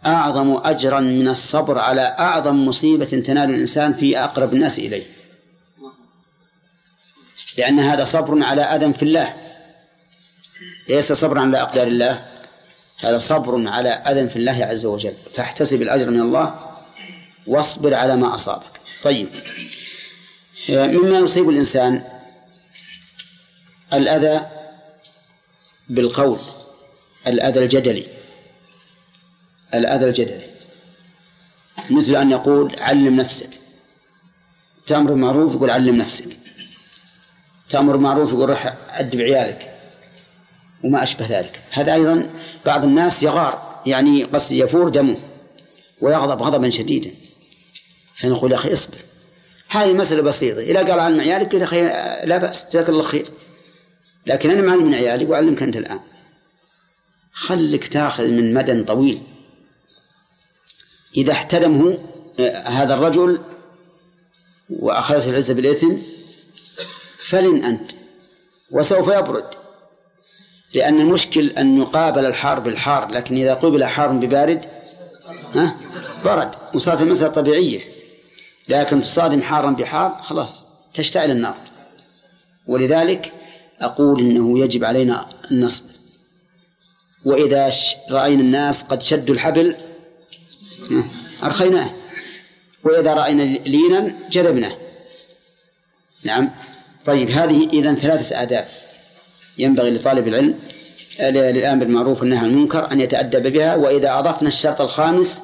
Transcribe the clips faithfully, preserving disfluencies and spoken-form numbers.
أعظم أجرا من الصبر على أعظم مصيبة تنال الإنسان في أقرب الناس إليه، لأن هذا صبر على أذى في الله، ليس صبر على أقدار الله، هذا صبر على أذى في الله عز وجل. فاحتسب الأجر من الله واصبر على ما أصابك. طيب، مما يصيب الإنسان الأذى بالقول، الأذى الجدلي، الأذى الجدلي مثل أن يقول علم نفسك، تأمر بالمعروف يقول علم نفسك، تأمر بالمعروف يقول روح أدب عيالك، وما أشبه ذلك. هذا أيضا بعض الناس يغار، يعني قصد يفور دمه ويغضب غضبا شديدا، فنقول يا أخي اصبر، هذه مسألة بسيطة، إذا قال علم عيالك يا أخي لا بأس جزاك الله خير، لكن أنا معلم من عيالي وأعلمك أنت الآن، خلك تأخذ من مدى طويل. إذا احترمه هذا الرجل وأخذته العزة بالإثم فلن أنت، وسوف يبرد، لأن المشكل أن يقابل الحار بالحار، لكن إذا قبل حار ببارد ها برد، وصارت المسألة طبيعية. لكن تصادم حارا بحار خلاص تشتعل النار. ولذلك أقول إنه يجب علينا أن نصبر، وإذا رأينا الناس قد شدوا الحبل أرخيناه، وإذا رأينا لينا جذبناه. نعم. طيب، هذه إذن ثلاثة آداب ينبغي لطالب العلم للآمر بالمعروف والنهي عن المنكر أن يتأدب بها. وإذا أضفنا الشرط الخامس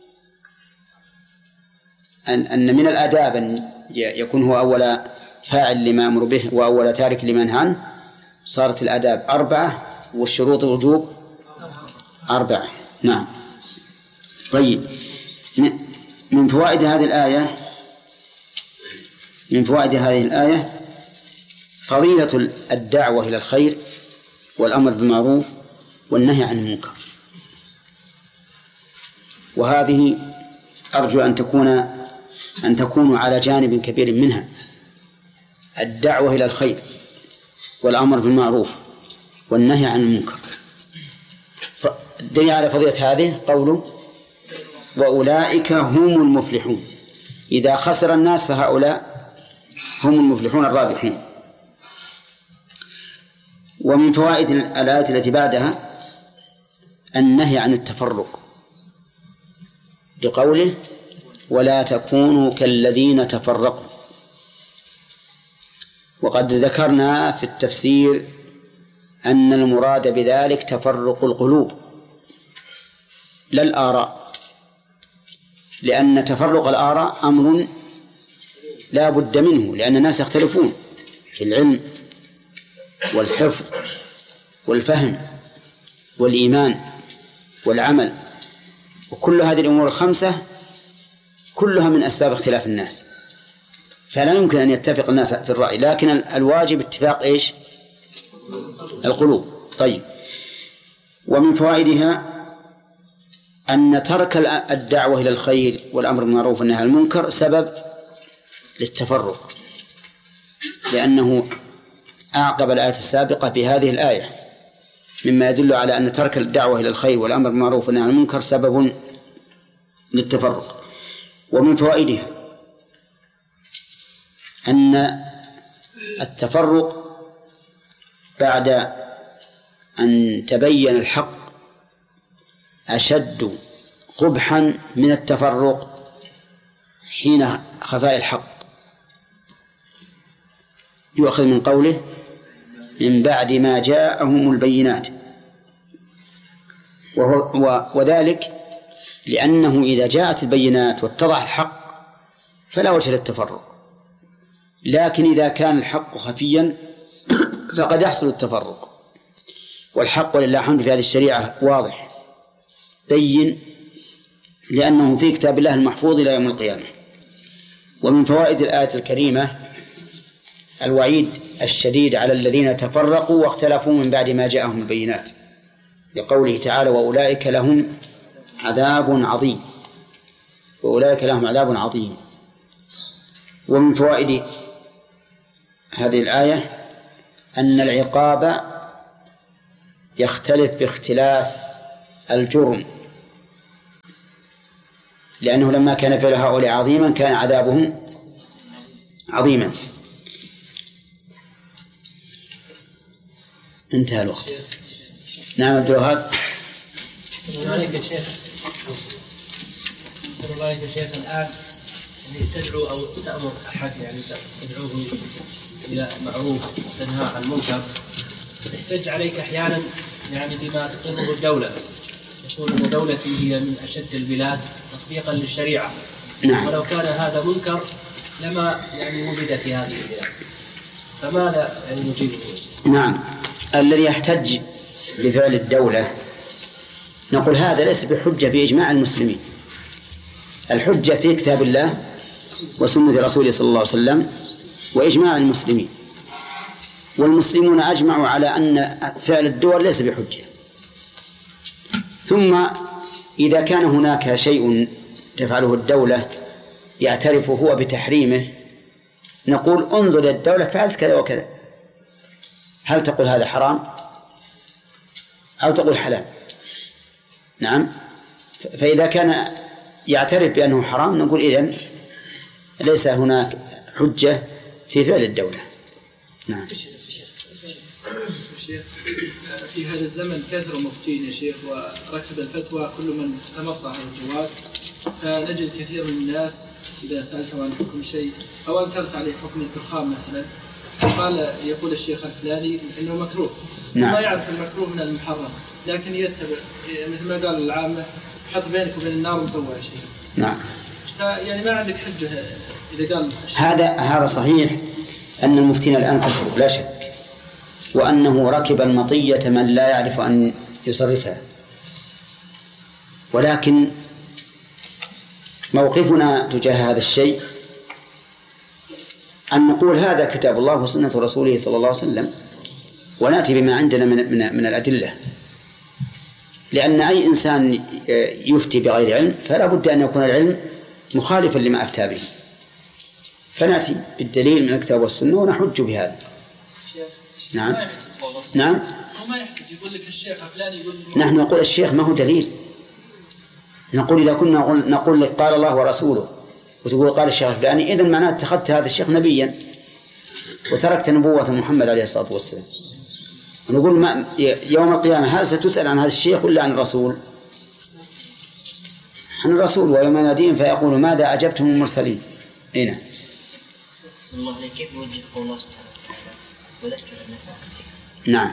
أن أن من الآداب أن يكون هو أول فاعل لما أمر به وأول تارك لما نهى عنه، صارت الآداب أربعة والشروط الوجوب أربعة. نعم. طيب، من فوائد هذه الآية من فوائد هذه الآية فضيلة الدعوة إلى الخير والأمر بالمعروف والنهي عن المنكر، وهذه أرجو أن تكون أن تكونوا على جانب كبير منها، الدعوة إلى الخير والأمر بالمعروف والنهي عن المنكر. الدليل على فضيلة هذه قوله وأولئك هم المفلحون، إذا خسر الناس فهؤلاء هم المفلحون الرابحون. ومن فوائد الآيات التي بعدها النهي عن التفرق، لقوله ولا تكونوا كالذين تفرقوا. وقد ذكرنا في التفسير أن المراد بذلك تفرق القلوب لا الآراء، لأن تفرق الآراء أمر لا بد منه، لأن الناس يختلفون في العلم والحفظ والفهم والإيمان والعمل، وكل هذه الأمور الخمسة كلها من أسباب اختلاف الناس، فلا يمكن أن يتفق الناس في الرأي، لكن الواجب اتفاق إيش؟ القلوب. طيب، ومن فوائدها أن ترك الدعوة إلى الخير والأمر بالمعروف والنهي عن المنكر سبب للتفرق، لأنه أعقب الآية السابقة بهذه الآية، مما يدل على أن ترك الدعوة إلى الخير والأمر بالمعروف والنهي عن المنكر سبب للتفرق. ومن فوائدها أن التفرق بعد أن تبين الحق أشد قبحا من التفرق حين خفاء الحق، يؤخذ من قوله من بعد ما جاءهم البينات، وهو وذلك لأنه إذا جاءت البينات واتضح الحق فلا وجه للتفرق، لكن إذا كان الحق خفيا فقد يحصل التفرق، والحق ولله الحمد في هذه الشريعة واضح بين، لأنه في كتاب الله المحفوظ إلى يوم القيامة. ومن فوائد الآية الكريمة الوعيد الشديد على الذين تفرقوا واختلفوا من بعد ما جاءهم البينات، لقوله تعالى وأولئك لهم عذاب عظيم، وأولئك لهم عذاب عظيم. ومن فوائد هذه الآية أن العقاب يختلف باختلاف الجرم، لأنه لما كان فعل هؤلاء عظيما كان عذابهم عظيما. انتهى الوقت. نعم عبد الوهاب. السلام عليكم يا شيخ. السلام عليكم يا شيخ. الآن يعني تدعو أو تأمر أحد يعني تدعوه إلى معروف وتنهى عن المنكر، تحتج عليك أحيانا يعني بما تقره الدولة، يقول أن دولتي هي من أشد البلاد تطبيقا للشريعة. نعم. ولو كان هذا منكر لما يعني وجد في هذه البلاد، فماذا يعني نجيبه؟ نعم، الذي يحتج بفعل الدولة نقول هذا ليس بحجة بإجماع المسلمين. الحجة في كتاب الله وسنة رسوله صلى الله عليه وسلم وإجماع المسلمين، والمسلمون أجمعوا على أن فعل الدول ليس بحجة. ثم إذا كان هناك شيء تفعله الدولة يعترف هو بتحريمه نقول انظر الدولة فعلت كذا وكذا، هل تقول هذا حرام أو تقول حلال؟ نعم. فإذا كان يعترف بأنه حرام نقول إذن ليس هناك حجة في فعل الدولة. نعم. شيخ في هذا الزمن كثر مفتين يا شيخ، وركب الفتوى كل من تمطع على الجوال، فنجد كثير من الناس إذا سألته عن حكم شيء أو أنكرت عليه حكم الدخان مثلا قال يقول الشيخ الفلاني إنه مكروه. نعم. ما يعرف المكروه من المحرم، لكن يتبع مثل ما قال العامة حط بينك وبين النار مطوع يا شيخ. نعم. يعني ما عندك حجة إذا قال هذا هذا صحيح أن المفتين الآن كثروا لا شك، وأنه ركب المطية من لا يعرف أن يصرفها، ولكن موقفنا تجاه هذا الشيء أن نقول هذا كتاب الله وسنة رسوله صلى الله عليه وسلم، ونأتي بما عندنا من, من, من الأدلة، لأن أي إنسان يفتي بغير علم فلا بد أن يكون العلم مخالفا لما أفتى به، فنأتي بالدليل من الكتاب والسنة ونحج بهذا. نعم. نعم. ما يحتاج يقول لك الشيخ فلان يقول نحن نقول الشيخ ما هو دليل، نقول إذا كنا نقول لك قال الله ورسوله وتقول قال الشيخ الفلاني إذن معناه اتخذت هذا الشيخ نبيا وتركت نبوة محمد عليه الصلاة والسلام. نقول ما يوم القيامة هل ستسأل عن هذا الشيخ ولا عن الرسول؟ عن الرسول. ويوم يناديهم فيقول ماذا أجبتم المرسلين؟ هنا. صلى الله عليه كيف يوجه الله سبحانه وتعالى وذكر النفاق. نعم.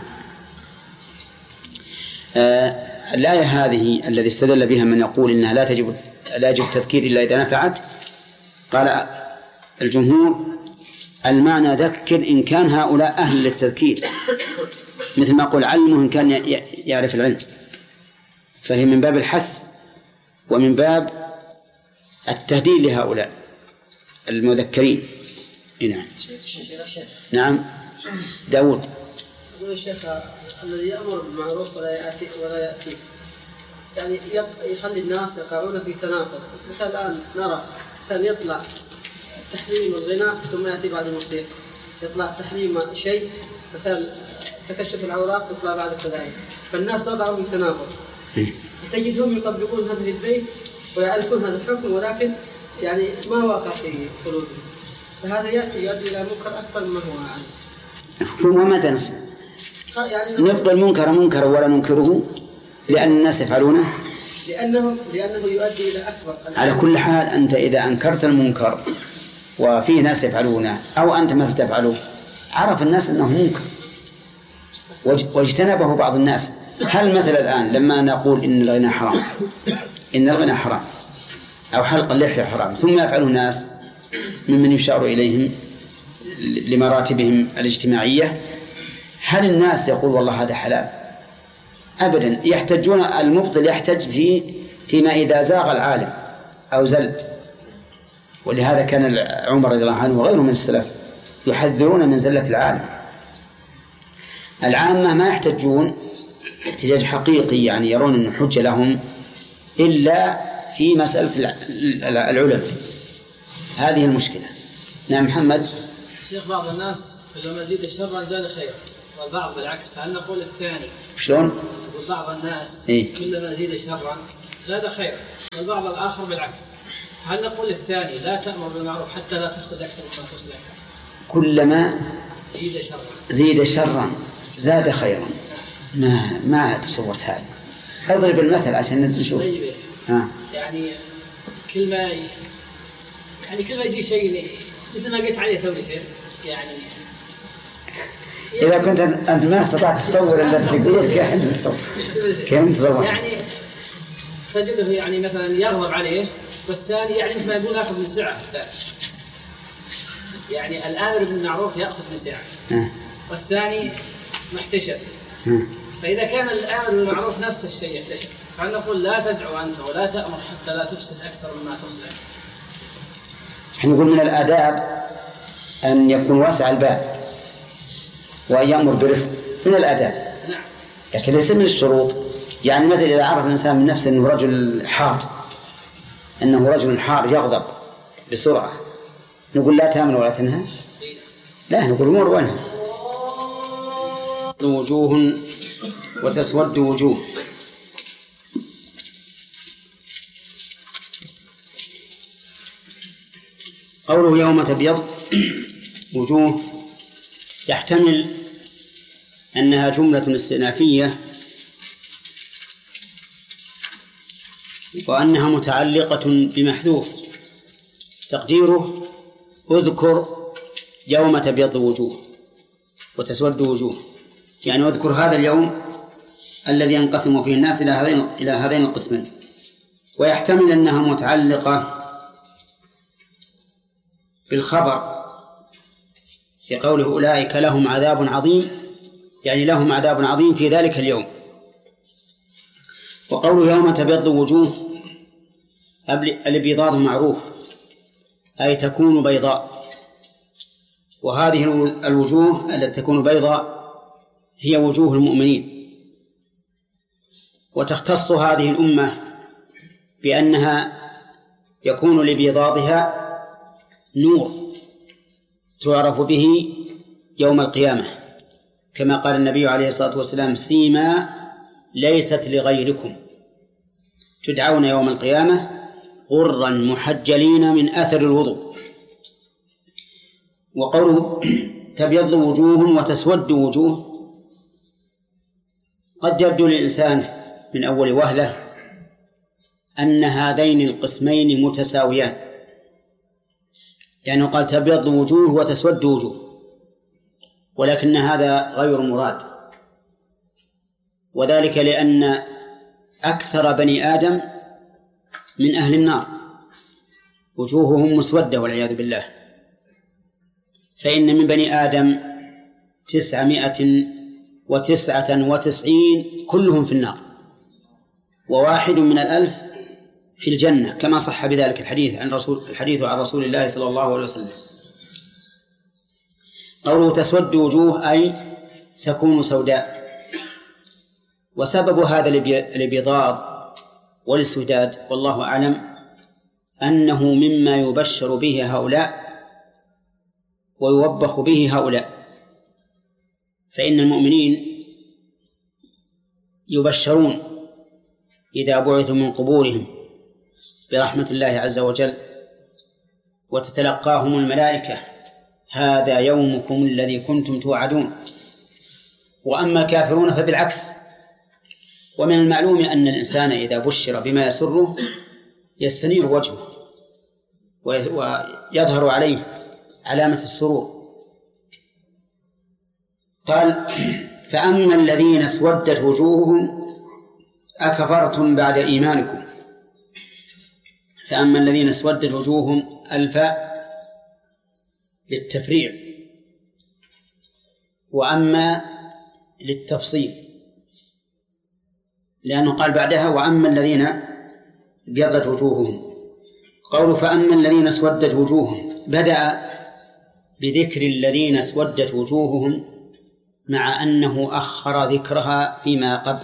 آه الآية هذه الذي استدل بها من يقول إنها لا تجب لا يجب التذكير إلا إذا نفعت، قال الجمهور المعنى ذكر إن كان هؤلاء أهل للتذكير، مثل ما قول علمه إن كان يعرف العلم، فهي من باب الحث ومن باب التهديد لهؤلاء المذكرين. نعم. نعم. داود. يقول الشيخ الذي يأمر بالمعروف ولا يأتي ولا يأتي يعني يخلي الناس يقعون في تناقض. مثلا الآن نرى مثلا يطلع تحريم الغنى ثم يأتي بعد الموسيقى، يطلع تحريم شيء مثلا تكشف العورات يطلع بعد كذلك، فالناس وقعوا في تناقض. تجدهم يطبقون هذه البيت ويعرفون هذا الحكم ولكن يعني ما واقع في قلوبهم، فهذا يأتي يؤدي إلى منكر أكبر مما هو عنه. وما تنسى يعني نبقى المنكر منكر ولا ننكره لأن الناس يفعلونه، لأنه لأنه يؤدي إلى أكبر. على كل حال أنت إذا أنكرت المنكر وفيه ناس يفعلونه أو أنت مثل تفعله عرف الناس أنه منكر واجتنبه بعض الناس. هل مثل الآن لما نقول إن الغنى حرام إن الغنى حرام أو حلق اللحية حرام ثم يفعله الناس ممن يشار إليهم لمراتبهم الاجتماعية، هل الناس يقول والله هذا حلال؟ أبدا. يحتجون المبطل يحتج في فيما إذا زاغ العالم أو زل، ولهذا كان عمر رضي الله عنه وغيره من السلف يحذرون من زلة العالم. العامة ما يحتجون احتجاج حقيقي يعني يرون أنه حجة لهم إلا في مسألة العلم. هذه المشكلة. نعم محمد. شيخ بعض الناس لما زيد شرا زاد خيرا والبعض بالعكس، فهل نقول الثاني؟ شلون؟ بعض الناس إيه؟ كلما زيد شرا زاد خيرا والبعض الآخر بالعكس. هل نقول الثاني لا تأمر بالمعروف حتى لا تفسد أكثر مما تصلح؟ كلما زيد شرا زيد شرا زاد خيرا. ما ما تصورت هذا. اضرب المثل عشان نشوف. ها. يعني كل ما يعني كل ما يجي شيء مثل ما قلت عليه تو شيء يعني إذا كنت أنت ما استطعت تصور إلا تقول كيف نتصور كيف نتصور يعني تجده يعني مثلا يغضب عليه والثاني يعني مثل ما يقول أخذ من سعة الثاني يعني الآمر بالمعروف يأخذ من سعة والثاني محتشر. فإذا كان الآمر بالمعروف نفس الشيء يحتشر فهل نقول لا تدعو أنت ولا تأمر حتى لا تفسد أكثر مما تصلح؟ نحن نقول من الآداب أن يكون واسع الباب وأن يأمر برفق من الآداب. نعم. لكن ليس من الشروط. يعني مثل إذا عرف الإنسان من نفسه أنه رجل حار أنه رجل حار يغضب بسرعة نقول لا تامن ولا تنهى؟ لا، نقول مر وانهى. وجوه وتسود وجوه. قوله يوم تبيض وجوه يحتمل أنها جملة استئنافية وأنها متعلقة بمحذوف تقديره اذكر يوم تبيض وجوه وتسود وجوه، يعني اذكر هذا اليوم الذي ينقسم فيه الناس إلى هذين إلى هذين القسمين. ويحتمل أنها متعلقة بالخبر في قوله أولئك لهم عذاب عظيم، يعني لهم عذاب عظيم في ذلك اليوم. وقوله يوم تبيض وجوه الابيضاض معروف أي تكون بيضاء، وهذه الوجوه التي تكون بيضاء هي وجوه المؤمنين. وتختص هذه الأمة بأنها يكون لبيضاضها نور تعرف به يوم القيامة، كما قال النبي عليه الصلاة والسلام سيما ليست لغيركم تدعون يوم القيامة غرا محجلين من أثر الوضوء. وقوله تبيض وجوه وتسود وجوه قد يبدو للإنسان من أول وهلة أن هذين القسمين متساويان، لأنه قال تبيض وجوه وتسود وجوه، ولكن هذا غير مراد، وذلك لأن أكثر بني آدم من أهل النار وجوههم مسودة والعياذ بالله. فإن من بني آدم تسعمائة وتسعة وتسعين كلهم في النار وواحد من الألف في الجنة، كما صح بذلك الحديث عن رسول الحديث عن رسول الله صلى الله عليه وسلم. قوله تسود وجوه أي تكون سوداء. وسبب هذا الابيضاض والاسوداد والله أعلم أنه مما يبشر به هؤلاء ويوبخ به هؤلاء. فإن المؤمنين يبشرون إذا بعثوا من قبورهم برحمة الله عز وجل وتتلقاهم الملائكة هذا يومكم الذي كنتم توعدون. وأما الكافرون فبالعكس. ومن المعلوم أن الإنسان إذا بشر بما يسره يستنير وجهه ويظهر عليه علامة السرور. قال فأما الذين اسودت وجوههم أكفرتم بعد إيمانكم. فأما الذين اسودت وجوههم الفاء للتفريع وأما للتفصيل، لأنه قال بعدها وأما الذين ابيضت وجوههم. قوله فأما الذين اسودت وجوههم بدأ بذكر الذين اسودت وجوههم مع أنه أخر ذكرها فيما قبل،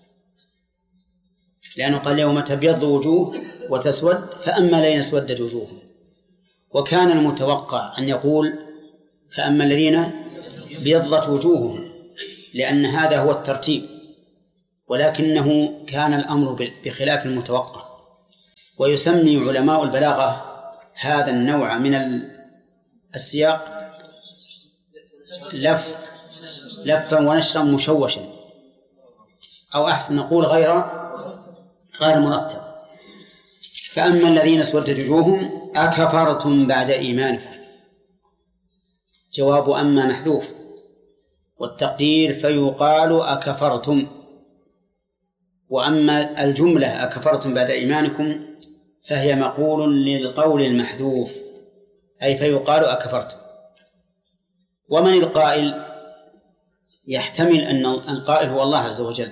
لأنه قال يوم تبيض وجوه وتسود فأما الذين اسودت وجوههم، وكان المتوقع أن يقول فأما الذين ابيضت وجوههم لأن هذا هو الترتيب، ولكنه كان الأمر بخلاف المتوقع. ويسمي علماء البلاغة هذا النوع من السياق لف لفا ونشرا مشوشا، أو أحسن نقول غير غير مرتب. فأما الذين اسودت وجوههم أكفرتم بعد إيمانكم، جواب أما محذوف، والتقدير فيقال أكفرتم. وأما الجملة أكفرتم بعد إيمانكم فهي مقول للقول المحذوف، أي فيقال أكفرتم. ومن القائل؟ يحتمل أن القائل هو الله عز وجل،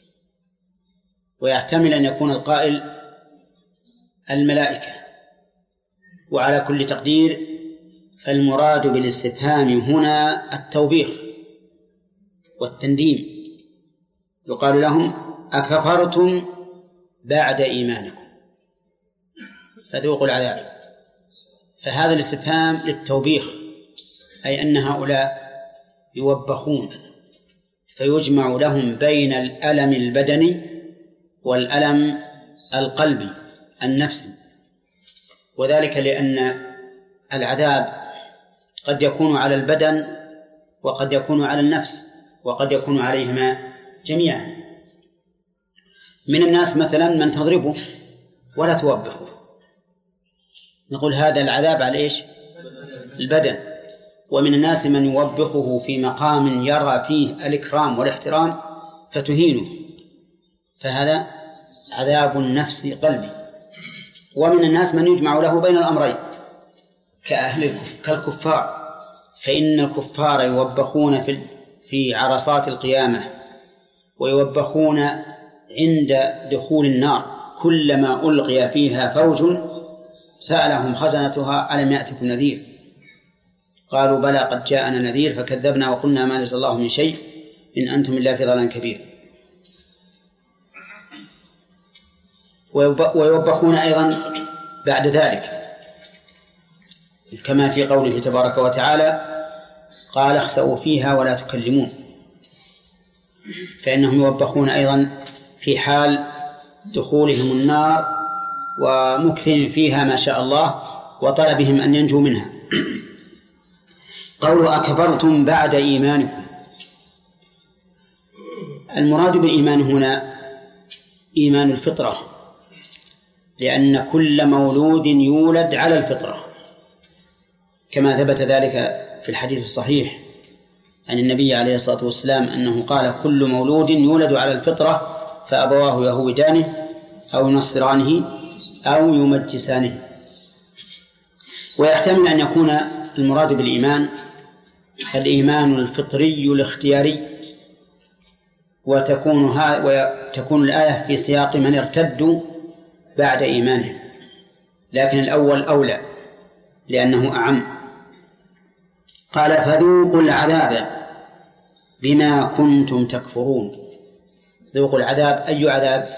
ويحتمل أن يكون القائل الملائكة. وعلى كل تقدير فالمراد بالاستفهام هنا التوبيخ والتنديم، يقال لهم أكفرتم بعد إيمانكم فذوقوا العذاب. فهذا الاستفهام للتوبيخ، أي أن هؤلاء يوبخون فيجمع لهم بين الألم البدني والألم القلبي النفسي، وذلك لأن العذاب قد يكون على البدن وقد يكون على النفس وقد يكون عليهما جميعا. من الناس مثلا من تضربه ولا توبخه، نقول هذا العذاب على إيش؟ البدن. ومن الناس من يوبخه في مقام يرى فيه الإكرام والاحترام فتهينه، فهذا عذاب نفسي قلبي. ومن الناس من يجمع له بين الأمرين كأهل كالكفار، فإن الكفار يوبخون في في عرصات القيامة، ويوبخون عند دخول النار كلما ألقي فيها فوج سألهم خزنتها ألم يأتكم نذير؟ قالوا بلى قد جاءنا نذير فكذبنا وقلنا ما نزل الله من شيء إن أنتم إلا في ضلال كبير. ويوبخون أيضا بعد ذلك كما في قوله تبارك وتعالى قال اخسئوا فيها ولا تكلمون، فإنهم يوبخون أيضا في حال دخولهم النار ومكثهم فيها ما شاء الله وطلبهم أن ينجوا منها. قولوا أكفرتم بعد إيمانكم، المراد بالإيمان هنا إيمان الفطرة، لأن كل مولود يولد على الفطرة، كما ثبت ذلك في الحديث الصحيح عن النبي عليه الصلاة والسلام أنه قال كل مولود يولد على الفطرة فأبواه يهودانه أو ينصرانه أو يمجسانه. ويحتمل أن يكون المراد بالإيمان الإيمان الفطري الاختياري، وتكون ها وتكون الآية في سياق من ارتدوا بعد إيمانه، لكن الأول أولى لأنه أعم. قال فذوقوا العذاب بما كنتم تكفرون. ذوقوا العذاب، أي عذاب؟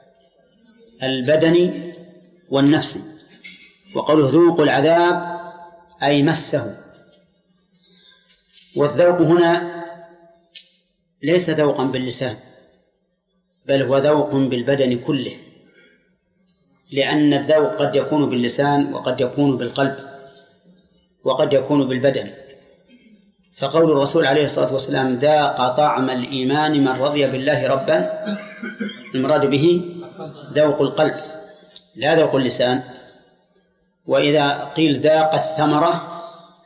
البدني والنفسي. وقوله ذوقوا العذاب أي مسه. والذوق هنا ليس ذوقا باللسان، بل هو ذوق بالبدن كله، لأن الذوق قد يكون باللسان وقد يكون بالقلب وقد يكون بالبدن. فقول الرسول عليه الصلاة والسلام ذاق طعم الإيمان من رضي بالله ربا، المراد به ذوق القلب لا ذوق اللسان. وإذا قيل ذاق الثمرة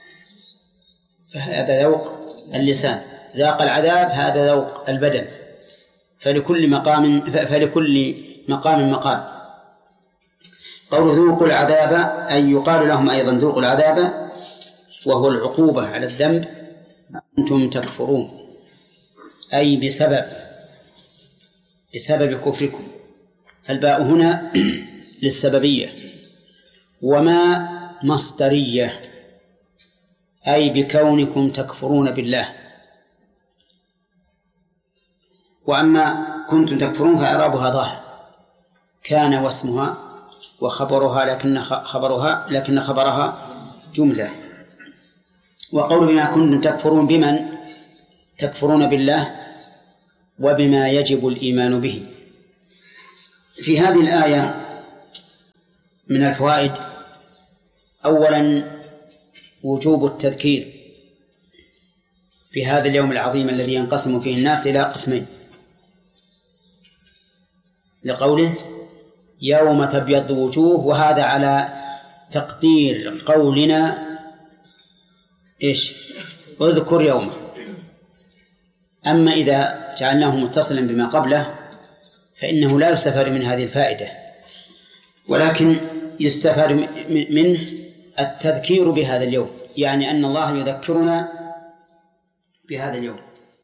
فهذا ذوق اللسان، ذاق العذاب هذا ذوق البدن. فلكل مقام فلكل مقام مقام. قول ذوقوا العذاب أي يقال لهم أيضا ذوقوا العذاب، وهو العقوبة على الذنب أنتم تكفرون، أي بسبب بسبب كفركم. فالباء هنا للسببية، وما مصدرية أي بكونكم تكفرون بالله. وأما كنتم تكفرون فإعرابها ظاهر، كان واسمها وخبرها لكن خبرها لكن خبرها جملة. وقول بما كنتم تكفرون بمن تكفرون بالله وبما يجب الإيمان به. في هذه الآية من الفوائد: أولا وجوب التذكير بهذا اليوم العظيم الذي ينقسم فيه الناس إلى قسمين، لقوله يوم تبيض وجوه، وهذا على تقدير قولنا إيش؟ اذكر يومه. أما إذا جعلناه متصلا بما قبله فإنه لا يستفاد من هذه الفائدة، ولكن يستفاد منه التذكير بهذا اليوم، يعني أن الله يذكرنا بهذا اليوم.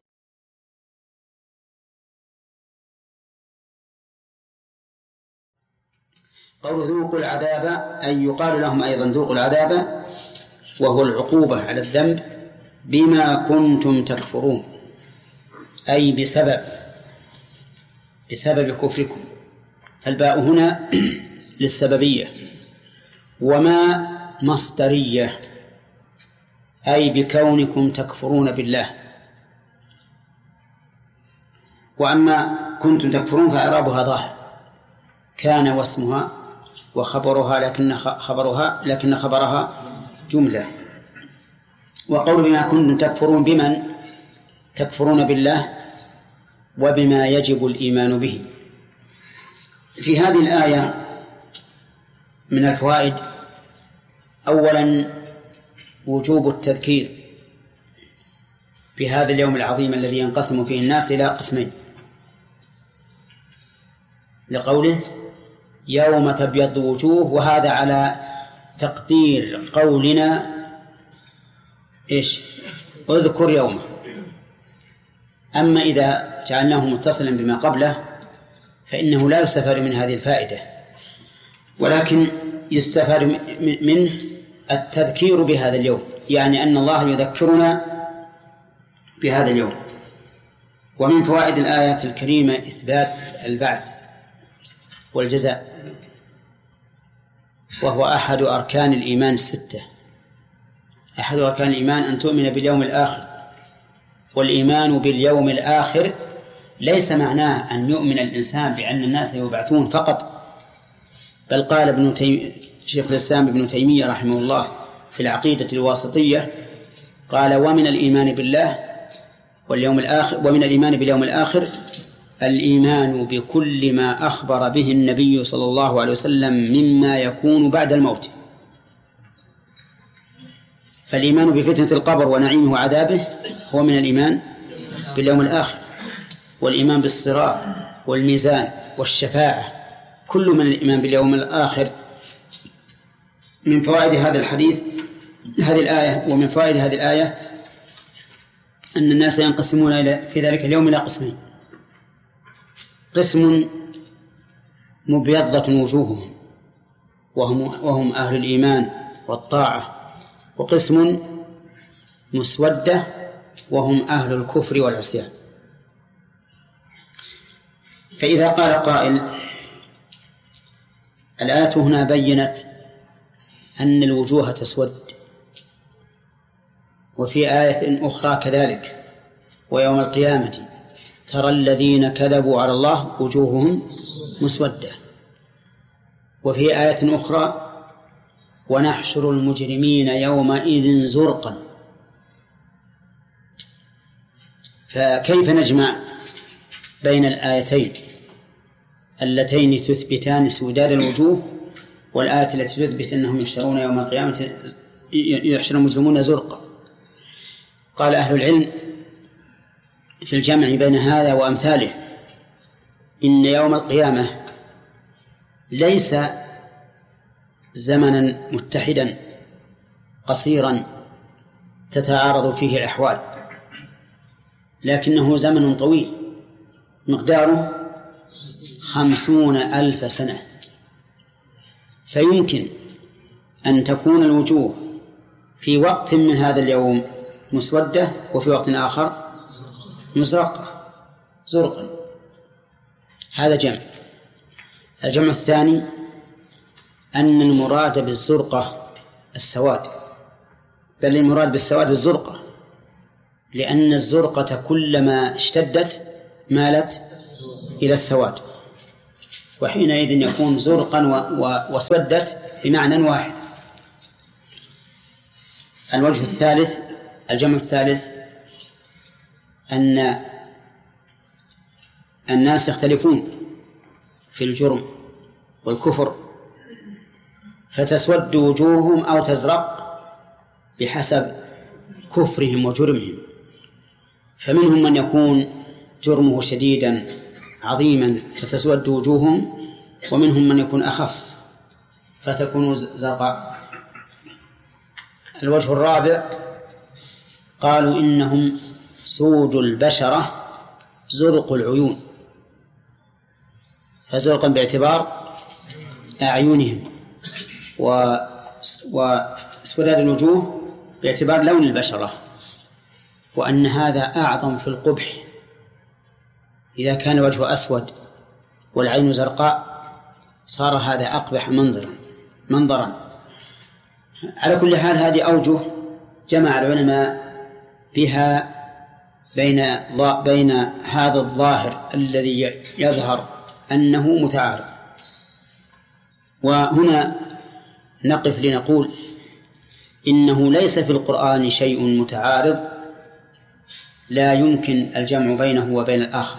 قوله ذوقوا العذاب أي يقال لهم أيضا ذوقوا العذاب، وهو العقوبة على الذنب بما كنتم تكفرون، أي بسبب بسبب كفركم. فالباء هنا للسببية، وما مصدرية أي بكونكم تكفرون بالله. وأما كنتم تكفرون فإعرابها ظاهر، كان واسمها وخبرها لكن خبرها لكن خبرها جملة. وقول بما كنتم تكفرون بمن تكفرون بالله وبما يجب الإيمان به. في هذه الآية من الفوائد: أولا وجوب التذكير بهذا اليوم العظيم الذي ينقسم فيه الناس إلى قسمين، لقوله يوم تبيض وجوه، وهذا على تقدير قولنا إيش؟ اذكر يومه. أما إذا جعلناه متصلا بما قبله فإنه لا يستفاد من هذه الفائدة، ولكن يستفاد منه التذكير بهذا اليوم، يعني أن الله يذكرنا بهذا اليوم. ومن فوائد الآيات الكريمة إثبات البعث والجزاء، وهو أحد أركان الإيمان الستة. أحد أركان الإيمان أن تؤمن باليوم الآخر، والإيمان باليوم الآخر ليس معناه أن يؤمن الإنسان بأن الناس يبعثون فقط، بل قال ابن تيم... شيخ الإسلام ابن تيمية رحمه الله في العقيدة الواسطية، قال: ومن الإيمان بالله واليوم الآخر ومن الإيمان باليوم الآخر الإيمان بكل ما أخبر به النبي صلى الله عليه وسلم مما يكون بعد الموت. فالإيمان بفتنة القبر ونعيمه وعذابه هو من الإيمان باليوم الآخر، والإيمان بالصراط والميزان والشفاعة كل من الإيمان باليوم الآخر. من فوائد هذا الحديث هذه الآية ومن فوائد هذه الآية أن الناس ينقسمون في ذلك اليوم إلى قسمين: قسم مبيضة وجوههم وهم, وهم أهل الإيمان والطاعة، وقسم مسودة وهم أهل الكفر والعصيان. فإذا قال قائل: الآية هنا بيّنت أن الوجوه تسود، وفي آية أخرى كذلك: ويوم القيامة ترى الذين كذبوا على الله وجوههم مسودة. وفي آية أخرى: ونحشر المجرمين يومئذ زرقا. فكيف نجمع بين الآيتين اللتين تثبتان سوداد الوجوه والآية التي تثبت أنهم يحشرون يوم القيامة يحشر المجرمون زرقا؟ قال أهل العلم في الجمع بين هذا وأمثاله إن يوم القيامة ليس زمنا متحدا قصيرا تتعارض فيه الأحوال، لكنه زمن طويل مقداره خمسون ألف سنة. فيمكن أن تكون الوجوه في وقت من هذا اليوم مسودة وفي وقت آخر مزرقة زرقا. هذا جمع. الجمع الثاني أن المراد بالزرقة السواد، بل المراد بالسواد الزرقة، لأن الزرقة كلما اشتدت مالت إلى السواد. وحينئذ يكون زرقا واسودت بمعنى واحد. الوجه الثالث الجمع الثالث أن الناس يختلفون في الجرم والكفر، فتسود وجوههم أو تزرق بحسب كفرهم وجرمهم، فمنهم من يكون جرمه شديدا عظيما فتسود وجوههم، ومنهم من يكون أخف فتكون زرقاء. الوجه الرابع قالوا إنهم سود البشرة زرق العيون، فزرقا باعتبار أعينهم، واسوداد الوجوه باعتبار لون البشرة، وأن هذا أعظم في القبح. إذا كان الوجه أسود والعين زرقاء صار هذا أقبح منظرا منظرا. على كل حال هذه أوجه جمع العلماء بها بين بين هذا الظاهر الذي يظهر أنه متعارض. وهنا نقف لنقول إنه ليس في القرآن شيء متعارض لا يمكن الجمع بينه وبين الآخر،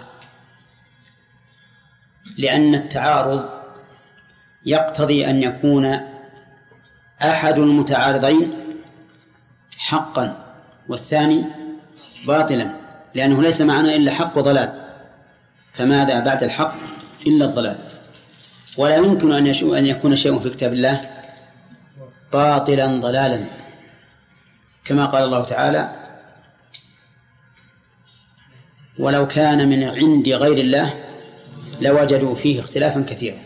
لأن التعارض يقتضي أن يكون أحد المتعارضين حقا والثاني باطلا، لأنه ليس معنا إلا حق وضلال، فماذا بعد الحق إلا الضلال. ولا يمكن أن يكون شيء في كتاب الله باطلا ضلالا، كما قال الله تعالى: ولو كان من عند غير الله لوجدوا فيه اختلافا كثيرا.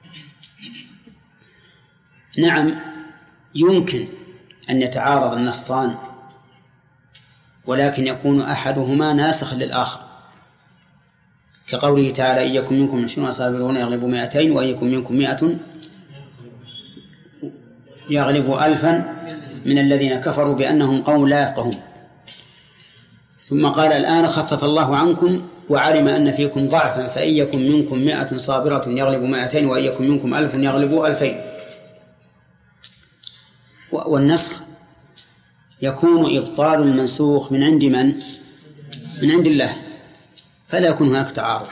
نعم، يمكن أن يتعارض النصان، ولكن يكون أحدهما ناسخا للآخر، كقوله تعالى: إن يكن منكم عشرون صابرون يغلبوا مائتين، وإن يكن منكم مائة يغلبوا ألفا من الذين كفروا بأنهم قوم لا يفقهون. ثم قال: الآن خفف الله عنكم وعلم أن فيكم ضعفا فإن يكن منكم مائة صابرة يغلبوا مائتين، وإن يكن منكم ألف يغلبوا ألفين. والنسخ يكون إبطال المنسوخ من عند من؟ من عند الله، فلا يكون هناك تعارض.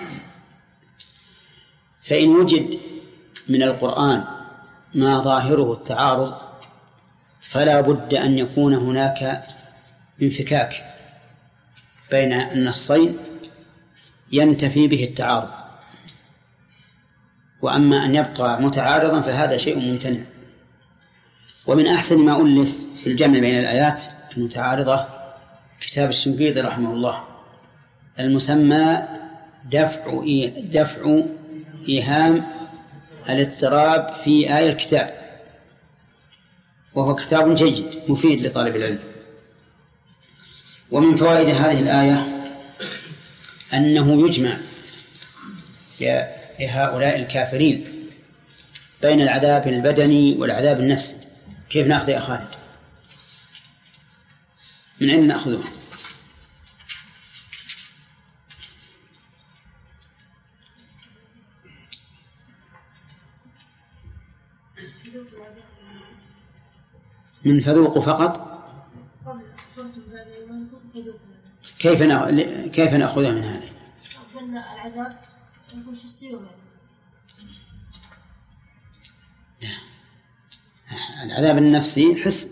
فإن وجد من القرآن ما ظاهره التعارض فلا بد أن يكون هناك انفكاك بين النصين ينتفي به التعارض. وأما أن يبقى متعارضا فهذا شيء ممتنع. ومن أحسن ما ألف في الجمع بين الآيات المتعارضة كتاب الشنقيطي رحمه الله المسمى دفع دفع إيهام الاضطراب في آية الكتاب، وهو كتاب جيد مفيد لطالب العلم. ومن فوائد هذه الآية أنه يجمع لهؤلاء الكافرين بين العذاب البدني والعذاب النفسي. كيف نأخذ يا خالد؟ من أين نأخذه؟ من فذوقوا فقط؟ كيف كيف نأخذها من هذا؟ أن العذاب يكون حسي ومعنوي. العذاب النفسي حس.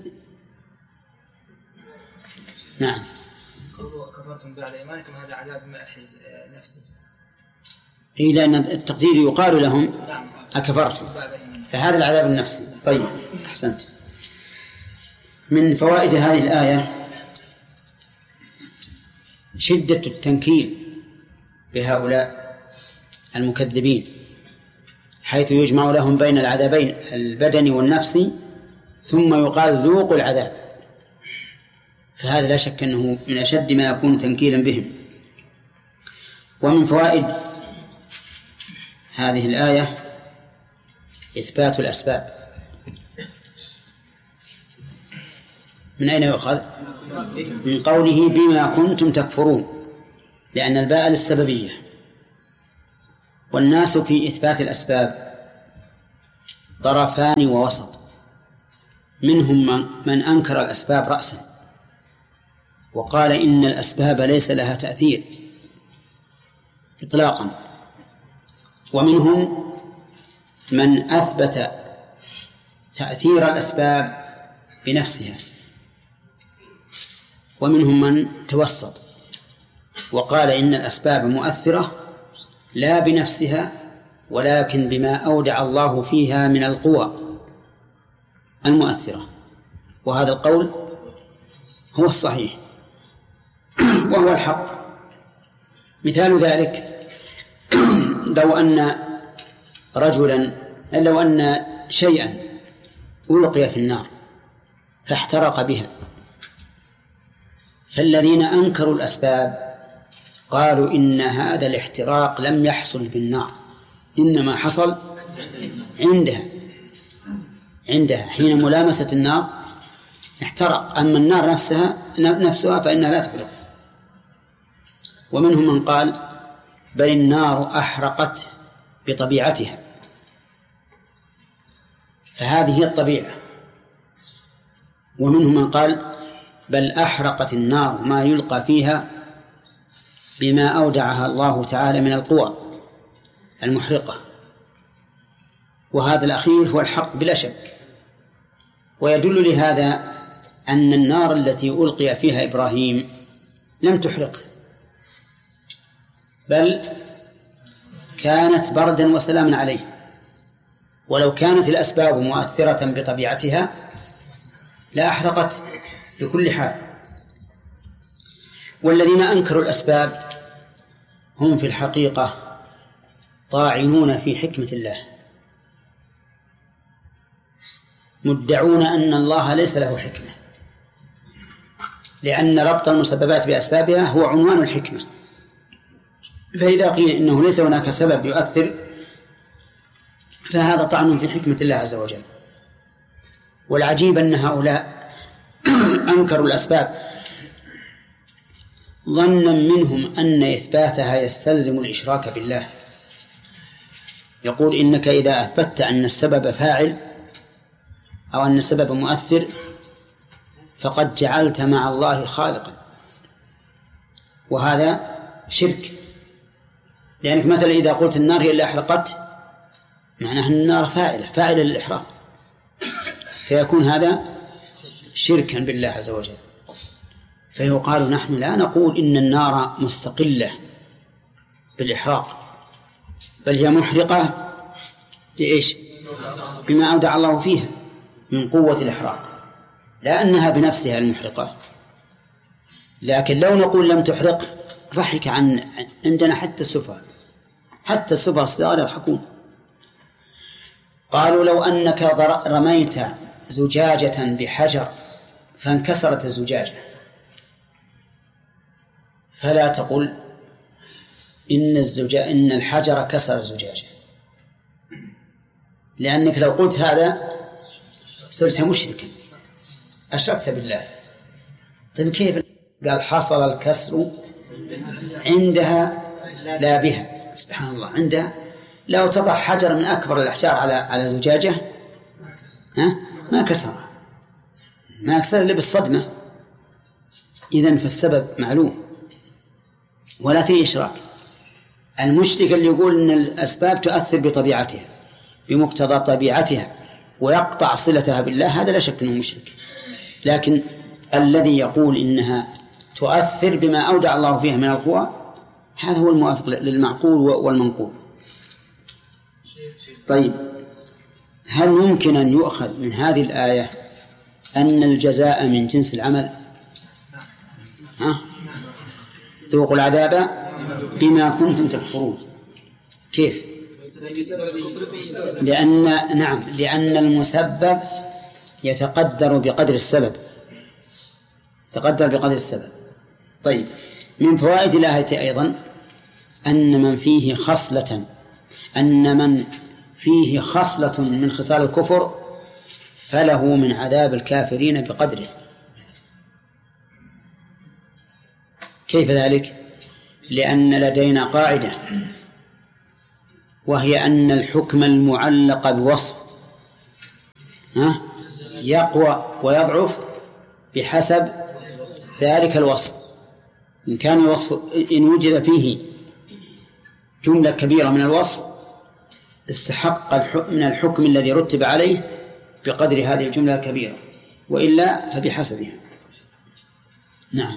نعم. كفرتم بعد إيمانكم هذا عذاب حس نفسي. إيه، لأن التقدير يقال لهم أكفرتم، فهذا العذاب النفسي. طيب، أحسنت. من فوائد هذه الآية شدة التنكيل بهؤلاء المكذبين، حيث يجمع لهم بين العذابين البدني والنفسي ثم يقال ذوقوا العذاب، فهذا لا شك أنه من أشد ما يكون تنكيلا بهم. ومن فوائد هذه الآية إثبات الأسباب. من أين يؤخذ؟ من قوله بما كنتم تكفرون، لأن الباء للسببية، والناس في إثبات الأسباب طرفان ووسط، منهم من, من أنكر الأسباب رأسا وقال إن الأسباب ليس لها تأثير إطلاقا، ومنهم من أثبت تأثير الأسباب بنفسها، ومنهم من توسط وقال إن الأسباب مؤثرة لا بنفسها ولكن بما أودع الله فيها من القوى المؤثرة، وهذا القول هو الصحيح وهو الحق. مثال ذلك لو أن رجلا لو أن شيئا ألقي في النار فاحترق بها، فالذين أنكروا الأسباب قالوا إن هذا الاحتراق لم يحصل بالنار، إنما حصل عندها عندها حين ملامسة النار احترق، أما النار نفسها نفسها فإنها لا تحرق. ومنهم من قال بل النار أحرقت بطبيعتها، فهذه هي الطبيعة. ومنهم من قال بل أحرقت النار ما يلقى فيها بما أودعها الله تعالى من القوى المحرقة، وهذا الأخير هو الحق بلا شك. ويدل لهذا أن النار التي ألقي فيها إبراهيم لم تحرقه، بل كانت بردا وسلاما عليه، ولو كانت الأسباب مؤثرة بطبيعتها لا أحرقت بكل حال. والذين أنكروا الأسباب هم في الحقيقة طاعنون في حكمة الله، مدعون أن الله ليس له حكمة، لأن ربط المسببات بأسبابها هو عنوان الحكمة. فإذا قيل إنه ليس هناك سبب يؤثر فهذا طعن في حكمة الله عز وجل. والعجيب أن هؤلاء أنكروا الأسباب ظنا منهم أن إثباتها يستلزم الإشراك بالله. يقول إنك إذا أثبتت أن السبب فاعل أو أن السبب مؤثر فقد جعلت مع الله خالقا، وهذا شرك. لأنك مثلا إذا قلت النار هي اللي أحرقت معناها أن النار فاعلة فاعلة للإحراق، فيكون هذا شركا بالله عز وجل. فيقال نحن لا نقول إن النار مستقلة بالإحراق، بل هي محرقة بإيش؟ بما أودع الله فيها من قوة الإحراق، لا أنها بنفسها المحرقة. لكن لو نقول لم تحرق ضحك عن عندنا حتى السفهاء، حتى السفهاء الصغار يضحكون. قالوا لو أنك رميت زجاجة بحجر فانكسرت الزجاجة فلا تقل إن الزجاجة إن الحجر كسر الزجاجة، لأنك لو قلت هذا صرت مشركا، أشركت بالله. طيب كيف؟ قال حصل الكسر عندها لا بها. سبحان الله، عندها. لو تضع حجر من أكبر الأحجار على على زجاجة ها ما كسرها، ما كسر إلا بالصدمة. إذن فالسبب معلوم ولا فيه إشراك. المشرك اللي يقول إن الأسباب تؤثر بطبيعتها بمقتضى طبيعتها ويقطع صلتها بالله هذا لا شك أنه مشرك. لكن الذي يقول إنها تؤثر بما أودع الله فيها من القوى هذا هو الموافق للمعقول والمنقول. طيب، هل يمكن أن يؤخذ من هذه الآية أن الجزاء من جنس العمل؟ ها؟ ذوقوا العذاب بما كنتم تكفرون. كيف؟ لأن نعم لأن المسبب يتقدر بقدر السبب، يتقدر بقدر السبب. طيب، من فوائد الآية أيضا أن من فيه خصلة أن من فيه خصلة من خصال الكفر فله من عذاب الكافرين بقدره. كيف ذلك؟ لأن لدينا قاعدة وهي أن الحكم المعلق بوصف ها يقوى ويضعف بحسب ذلك الوصف. إن كان الوصف إن وجد فيه جملة كبيرة من الوصف استحق من الحكم الذي رتب عليه بقدر هذه الجملة الكبيرة، وإلا فبحسبها. نعم.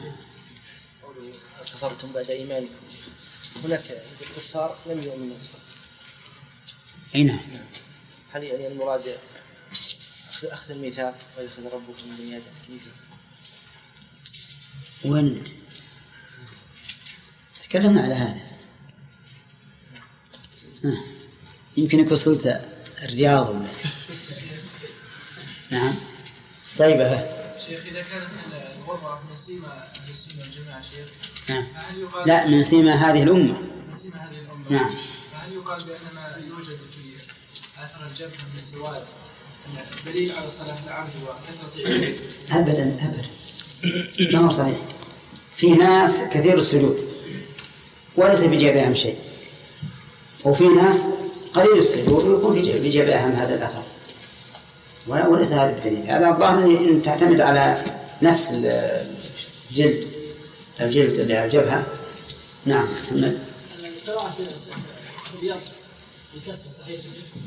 كفرتم بعد إيمانكم، هناك الكفار لم يؤمنوا. أي نعم. هل يعني المراد أخذ الميثاق ويأخذ ربكم من بني آدم ميثاق؟ وين تكلمنا على هذا؟ آه. يمكنك وصلت الرياض ولا نعم. طيب شيخ إذا كانت الوضع من سيما أهل السنة والجماعة شيخ نعم. لا من سيما هذه الأمة. من سيما هذه الأمة نعم. فهل يقال بأن ما يوجد في آثار الجبهة من السواد دليل على صلاح العبد وكثرة أبدا أبدا ما هو صحيح. في ناس كثير السجود وليس في جيبهم شيء، وفي ناس قليل السجود ويكون في جيبهم هذا الأثر، وليس هذا الدليل. هذا الظاهر أن تعتمد على نفس الجلد الجلد اللي على الجبهة. نعم. محمد. قراءة الأبيض بالكسر صحيح؟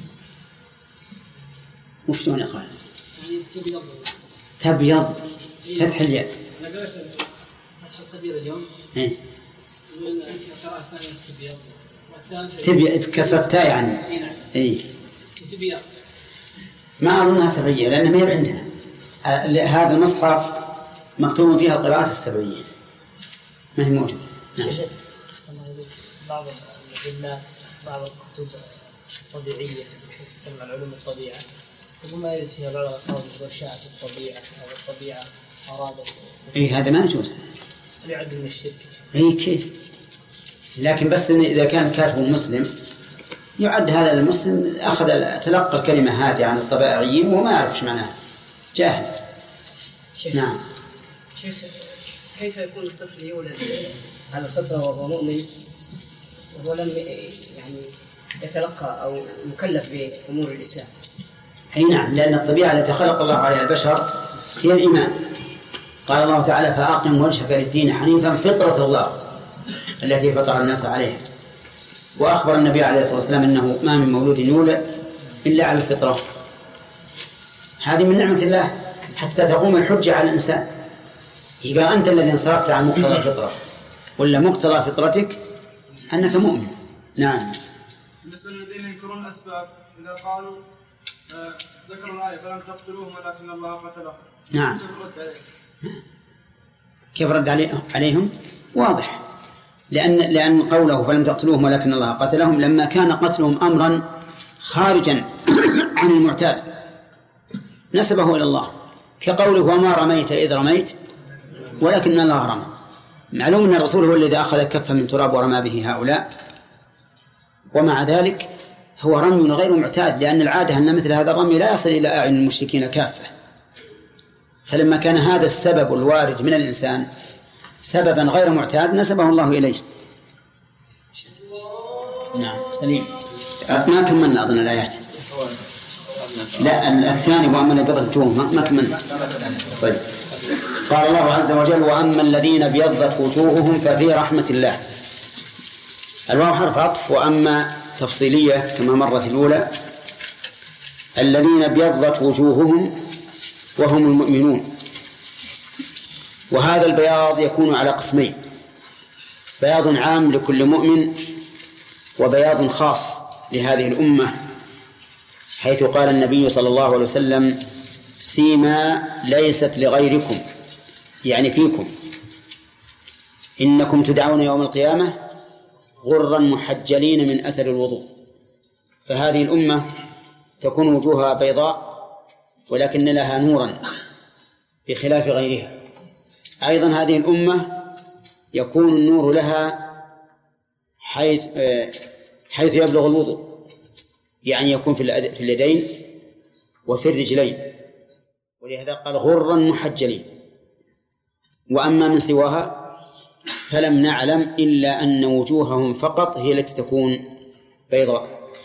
وش دون إقرار؟ يعني تبيض. تبيض فتح الياء. أنا قرأت فتح القدير اليوم. إيه. من قراءة ثانية تبيض. تبيض كسر التاء يعني. إيه. تبيض. ما أظنها سبعية لأن ما هي عندنا. هذا المصحف مكتوب فيها القراءات السبعية ما هي موجودة. نعم. بعض الجنات بعض الكتب الطبيعية تتكلم عن علوم الطبيعة وما يرد فيها بعض الألفاظ وشاءت الطبيعة أو الطبيعة أرادت. إيه هذا ما يجوز. يعد من الشرك. إيه كيف؟ لكن بس إن إذا كان كاتب مسلم يعد هذا المسلم أخذ تلقى الكلمة هذه عن الطبيعيين وما يعرف إيش معناها جاهل. نعم. شيخ كيف يكون الطفل يولد على الفطرة وهو مؤمن وهو لم يعني يتلقى أو مكلف بأمور الإسلام؟ أي نعم، لأن الطبيعة التي خلق الله عليها البشر هي الإيمان. قال الله تعالى فأقم وجهك للدين حنيفا فطرة الله التي فطر الناس عليها. وأخبر النبي عليه الصلاة والسلام أنه ما من مولود يولد إلا على الفطرة. هذه من نعمة الله حتى تقوم الحجة على الإنسان. إذا أنت الذي انصرفت عن مقتضى الفطرة ولا مقتضى فطرتك أنك مؤمن. نعم. بالنسبة للذين ينكرون الأسباب إذا قالوا آه ذكروا الآية فلم تقتلوهم ولكن الله قتلهم. نعم. كيف رد عليهم؟ واضح. لأن لأن قوله فلم تقتلوهم ولكن الله قتلهم لما كان قتلهم أمرا خارجا عن المعتاد نسبه إلى الله، كقوله وما رميت إذ رميت ولكن الله رمى. معلوم أن الرسول هو الذي أخذ كفا من تراب ورمى به هؤلاء، ومع ذلك هو رمي غير معتاد، لأن العادة أن مثل هذا الرمي لا يصل إلى أعين المشركين كافة. فلما كان هذا السبب الوارد من الإنسان سببا غير معتاد نسبه الله إليه. نعم. سليم. ما كملنا أظن الآيات. لا الثاني وأما الذين ابيضت وجوههم ما كملنا. طيب. قال الله عز وجل وأما الذين ابيضت وجوههم ففي رحمة الله. الواو حرف عطف وأما تفصيلية كما مرت الأولى. الذين ابيضت وجوههم وهم المؤمنون. وهذا البياض يكون على قسمين: بياض عام لكل مؤمن وبياض خاص لهذه الأمة، حيث قال النبي صلى الله عليه وسلم سيما ليست لغيركم يعني فيكم إنكم تدعون يوم القيامة غرا محجلين من أثر الوضوء. فهذه الأمة تكون وجوهها بيضاء ولكن لها نورا بخلاف غيرها. أيضا هذه الأمة يكون النور لها حيث حيث يبلغ الوضوء، يعني يكون في اليدين وفي الرجلين، ولهذا قال غرا محجلين. وأما من سواها فلم نعلم إلا أن وجوههم فقط هي التي تكون بيضاء.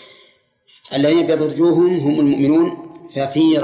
الذين ابيضت وجوههم هم المؤمنون ففي